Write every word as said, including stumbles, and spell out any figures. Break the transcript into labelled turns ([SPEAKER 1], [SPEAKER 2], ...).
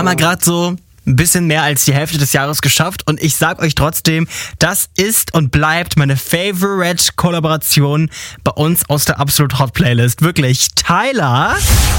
[SPEAKER 1] mal gerade so ein bisschen mehr als die Hälfte des Jahres geschafft und ich sag euch trotzdem, das ist und bleibt meine Favorite-Kollaboration bei uns aus der Absolut Hot Playlist. Wirklich, Tyler